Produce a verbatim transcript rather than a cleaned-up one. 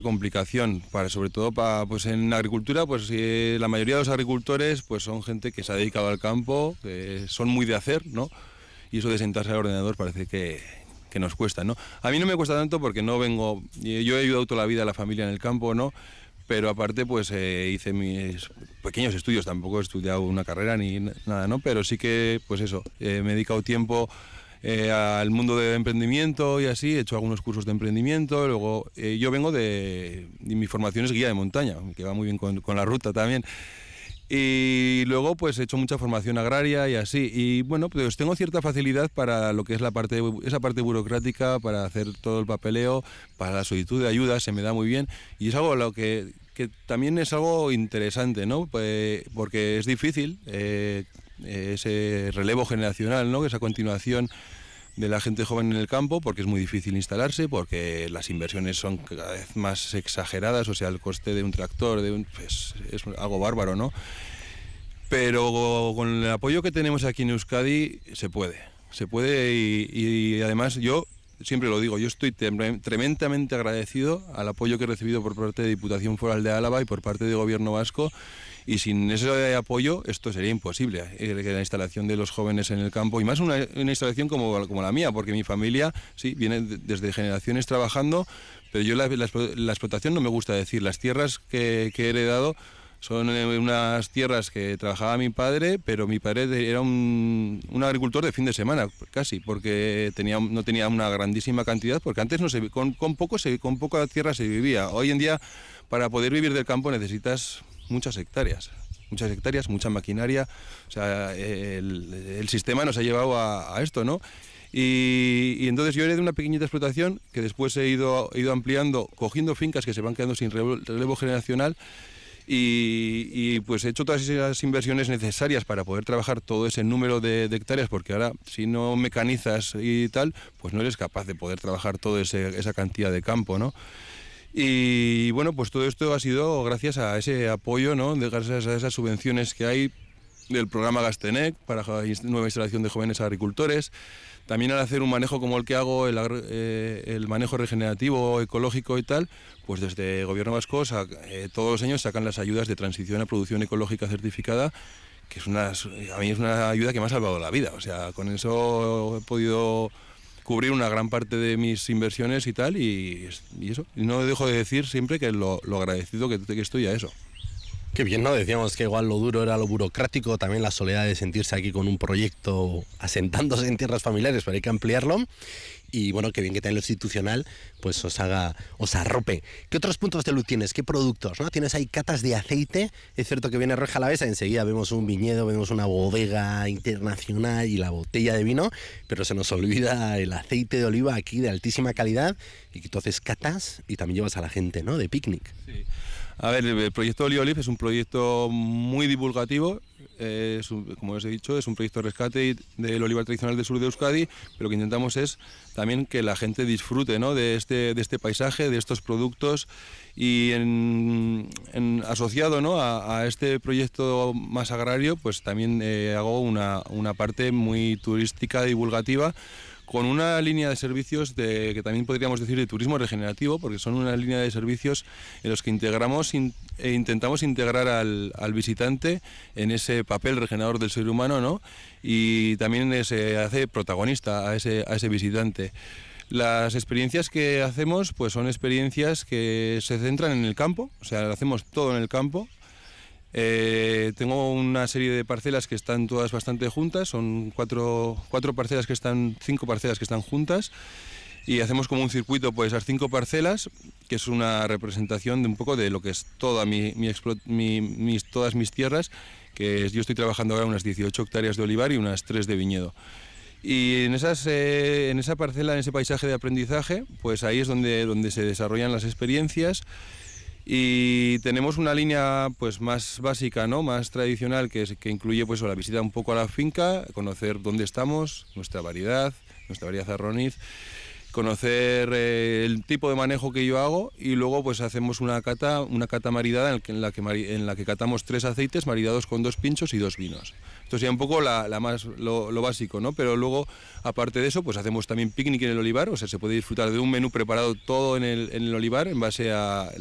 Complicación, para, sobre todo para, pues en la agricultura, pues eh, la mayoría de los agricultores pues son gente que se ha dedicado al campo, que son muy de hacer, ¿no? Y eso de sentarse al ordenador parece que, que nos cuesta, ¿no? A mí no me cuesta tanto porque no vengo, yo he ayudado toda la vida a la familia en el campo, ¿no? Pero aparte pues eh, hice mis pequeños estudios, tampoco he estudiado una carrera ni nada, ¿no? Pero sí que, pues eso, eh, me he dedicado tiempo Eh, al mundo de emprendimiento y así, he hecho algunos cursos de emprendimiento, luego eh, yo vengo de, de, mi formación es guía de montaña, que va muy bien con, con la ruta también, y luego pues he hecho mucha formación agraria y así, y bueno, pues tengo cierta facilidad para lo que es la parte, esa parte burocrática, para hacer todo el papeleo, para la solicitud de ayuda, se me da muy bien, y es algo lo que, que también es algo interesante, ¿no? Pues, porque es difícil, eh, ese relevo generacional, ¿no? Esa continuación de la gente joven en el campo, porque es muy difícil instalarse, porque las inversiones son cada vez más exageradas, o sea, el coste de un tractor de un, pues, es algo bárbaro, ¿no? Pero con el apoyo que tenemos aquí en Euskadi se puede, se puede y, y además yo siempre lo digo, yo estoy tremendamente agradecido al apoyo que he recibido por parte de Diputación Foral de Álava y por parte del Gobierno vasco, y sin ese apoyo esto sería imposible, eh, la instalación de los jóvenes en el campo, y más una, una instalación como, como la mía, porque mi familia sí viene de, desde generaciones trabajando, pero yo la, la, la explotación no me gusta decir, las tierras que, que he heredado son unas tierras que trabajaba mi padre, pero mi padre era un, un agricultor de fin de semana, casi, porque tenía, no tenía una grandísima cantidad, porque antes no se, con, con, poco se, con poca tierra se vivía. Hoy en día, para poder vivir del campo necesitas muchas hectáreas, muchas hectáreas, mucha maquinaria, o sea, el, el sistema nos ha llevado a, a esto, ¿no? Y, y entonces yo heredé una pequeñita explotación que después he ido, he ido ampliando, cogiendo fincas que se van quedando sin relevo, relevo generacional, Y, y pues he hecho todas esas inversiones necesarias para poder trabajar todo ese número de, de hectáreas, porque ahora si no mecanizas y tal, pues no eres capaz de poder trabajar toda esa cantidad de campo, ¿no? Y bueno, pues todo esto ha sido gracias a ese apoyo, ¿no? De, gracias a esas subvenciones que hay del programa Gastenec para nueva instalación de jóvenes agricultores. También al hacer un manejo como el que hago, el, eh, el manejo regenerativo, ecológico y tal, pues desde el Gobierno vasco eh, todos los años sacan las ayudas de transición a producción ecológica certificada, que es una, a mí es una ayuda que me ha salvado la vida. O sea, con eso he podido cubrir una gran parte de mis inversiones y tal, y, y eso. Y no dejo de decir siempre que lo, lo agradecido que, que estoy a eso. Qué bien, ¿no? Decíamos que igual lo duro era lo burocrático, también la soledad de sentirse aquí con un proyecto asentándose en tierras familiares, pero hay que ampliarlo. Y bueno, qué bien que también lo institucional pues os haga, os arrope. ¿Qué otros puntos de luz tienes? ¿Qué productos? ¿No? Tienes ahí catas de aceite. Es cierto que viene Rioja Alavesa, enseguida vemos un viñedo, vemos una bodega internacional y la botella de vino, pero se nos olvida el aceite de oliva aquí de altísima calidad, y que entonces catas y también llevas a la gente, ¿no? De picnic. Sí. A ver, el proyecto Oliolive es un proyecto muy divulgativo, eh, es un, como os he dicho, es un proyecto de rescate del olivar tradicional del sur de Euskadi, pero lo que intentamos es también que la gente disfrute, ¿no? de, este, de este paisaje, de estos productos, y en, en, asociado, ¿no? a, a este proyecto más agrario, pues también eh, hago una, una parte muy turística, divulgativa, con una línea de servicios de, que también podríamos decir de turismo regenerativo, porque son una línea de servicios en los que integramos in, e intentamos integrar al, al visitante en ese papel regenerador del ser humano, ¿no? Y también se hace protagonista a ese, a ese visitante. Las experiencias que hacemos pues son experiencias que se centran en el campo, o sea, lo hacemos todo en el campo. Eh, tengo una serie de parcelas que están todas bastante juntas, son cuatro, cuatro parcelas que están, cinco parcelas que están juntas, y hacemos como un circuito por esas cinco parcelas, que es una representación de un poco de lo que es toda mi, mi, mi, mis, todas mis tierras, que es, yo estoy trabajando ahora unas dieciocho hectáreas de olivar y unas tres de viñedo. Y en, esas, eh, en esa parcela, en ese paisaje de aprendizaje, pues ahí es donde, donde se desarrollan las experiencias. Y tenemos una línea pues más básica, ¿no? Más tradicional, que, es, que incluye pues la visita un poco a la finca, conocer dónde estamos, nuestra variedad, nuestra variedad arroniz, conocer eh, el tipo de manejo que yo hago y luego pues hacemos una cata, una cata maridada en, el que, en, la que, en la que catamos tres aceites maridados con dos pinchos y dos vinos. Esto sería un poco la, la más, lo, lo básico, ¿no? Pero luego, aparte de eso, pues hacemos también picnic en el olivar, o sea, se puede disfrutar de un menú preparado todo en el, en el olivar en base a